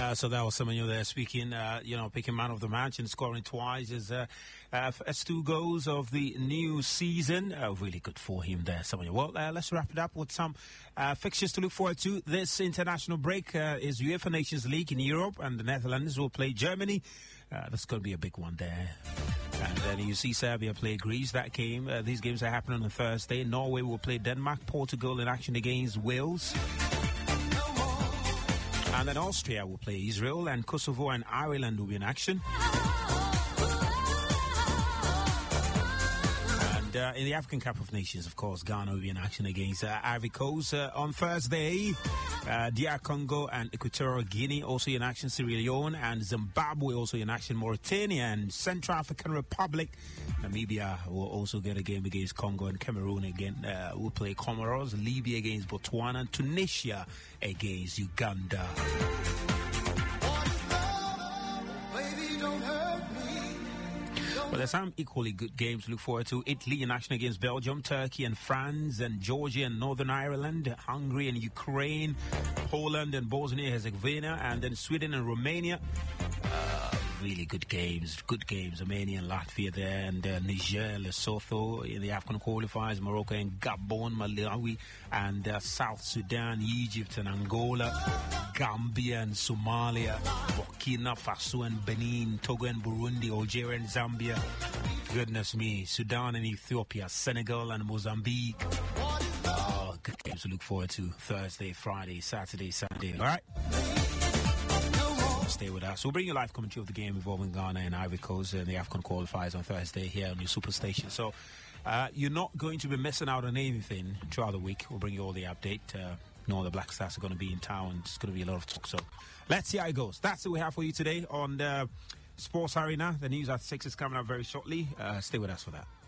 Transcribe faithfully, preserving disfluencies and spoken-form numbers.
Uh, so that was someone you there speaking, uh, you know, picking man of the match and scoring twice as uh, uh, as two goals of the new season. Uh, really good for him there, someone. Well, uh, let's wrap it up with some uh, fixtures to look forward to. This international break uh, is UEFA Nations League in Europe, and the Netherlands will play Germany. Uh, that's going to be a big one there. And then you see Serbia play Greece. That game, uh, these games are happening on Thursday. Norway will play Denmark. Portugal in action against Wales. And then Austria will play Israel, and Kosovo and Ireland will be in action. And uh, in the African Cup of Nations, of course, Ghana will be in action against uh, Ivory Coast uh, on Thursday. Uh, D R Congo and Equatorial Guinea also in action. Sierra Leone and Zimbabwe also in action. Mauritania and Central African Republic. Namibia will also get a game against Congo, and Cameroon again uh, will play Comoros. Libya against Botswana, and Tunisia against Uganda. Well, there's some equally good games to look forward to. Italy in action against Belgium, Turkey and France, and Georgia and Northern Ireland, Hungary and Ukraine, Poland and Bosnia-Herzegovina, and then Sweden and Romania. Uh, really good games, good games. Armenia and Latvia there, and uh, Niger, Lesotho in the African qualifiers, Morocco and Gabon, Malawi and uh, South Sudan, Egypt and Angola, Gambia and Somalia, Burkina Faso and Benin, Togo and Burundi, Algeria and Zambia. Goodness me, Sudan and Ethiopia, Senegal and Mozambique. Oh, good games to look forward to Thursday, Friday, Saturday, Sunday. All right? Stay with us. We'll bring you live commentary of the game involving Ghana and Ivory Coast and the AFCON qualifiers on Thursday here on your Superstation. So uh, you're not going to be missing out on anything throughout the week. We'll bring you all the update. Uh, you know, the Black Stars are going to be in town. It's going to be a lot of talk. So let's see how it goes. That's what we have for you today on the Sports Arena. The news at six is coming up very shortly. Uh, stay with us for that.